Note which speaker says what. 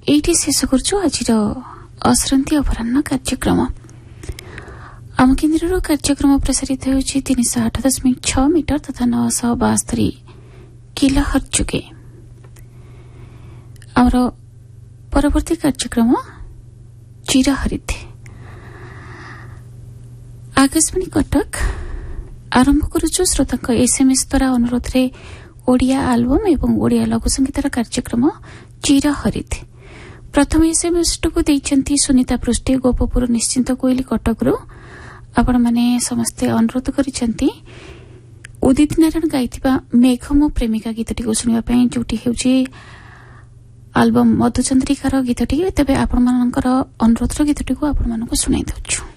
Speaker 1: एठी शेष करछु आजिर असरंती अपराह्न कार्यक्रम। आम केन्द्र कार्यक्रम प्रसारित होउछि 308.6 मीटर तथा 972 किलोहर्ट्ज जुगे। आमर परवर्ती कार्यक्रम चिरहरित आकाशवाणी कटक आरंभ करुछु श्रोतांक एसएमएस द्वारा अनुरोध रे ओडिया आल्बम एवं ओडिया लघु संगीतर कार्यक्रम चिरहरित। प्रथम एसएमएस को देइछंती सुनीता पृष्ठे गोपपुर निश्चिंत कोइली कटकरू। आपण माने समस्ते अनुरोध करिछंती उदित नारायण गाइथिबा मेघ मो प्रेमिका गीतटी को सुनिबा पई जोटी हेउची आल्बम मधुचंद्रिकार गीतटी। तबे आपण मानकर अनुरोध गीतटी को आपण मानको सुनाई दउछु।